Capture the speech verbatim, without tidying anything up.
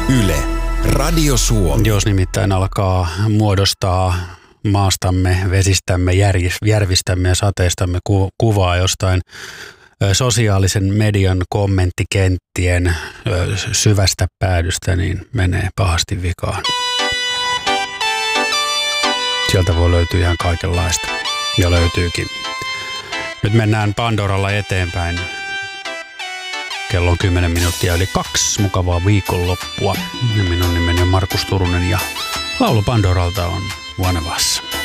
Yle, Radio Suomi. Jos nimittäin alkaa muodostaa maastamme, vesistämme, järvistämme ja sateistamme ku- kuvaa jostain sosiaalisen median kommenttikenttien syvästä päädystä, niin menee pahasti vikaan. Sieltä voi löytyä ihan kaikenlaista. Ja löytyykin. Nyt mennään Pandoralla eteenpäin. Kello on kymmenen minuuttia yli kaksi. Mukavaa viikonloppua. Minun nimeni on Markus Turunen ja laulu Pandoralta on One of Us.